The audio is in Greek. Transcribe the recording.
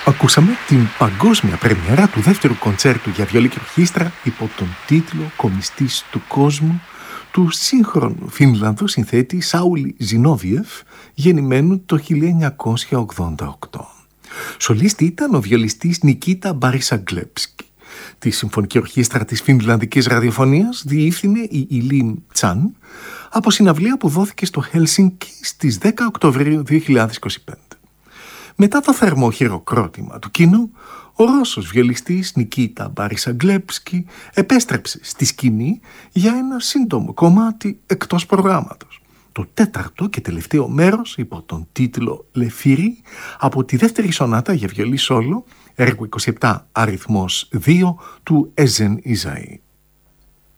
Ακούσαμε την παγκόσμια πρεμιέρα του δεύτερου κοντσέρτου για βιολί και ορχήστρα υπό τον τίτλο «Κομιστής του κόσμου» του σύγχρονου Φινλανδού συνθέτη Σάουλι Ζινόβιεφ, γεννημένου το 1988. Σολίστη ήταν ο βιολιστής Νικίτα Μπαρισαγκλέψκι. Τη Συμφωνική Ορχήστρα της Φινλανδικής Ραδιοφωνίας διεύθυνε η Ιλίμ Τσαν από συναυλία που δόθηκε στο Χέλσινκι στις 10 Οκτωβρίου 2025. Μετά το θερμό χειροκρότημα του κοινού, ο Ρώσος βιολιστής Νικίτα Μπαρισαγκλέψκι επέστρεψε στη σκηνή για ένα σύντομο κομμάτι εκτός προγράμματος. Το τέταρτο και τελευταίο μέρος υπό τον τίτλο «Λεφύρι» από τη δεύτερη σονάτα για βιολί σόλο, έργο 27 αριθμός 2 του Εζεν Ιζαή.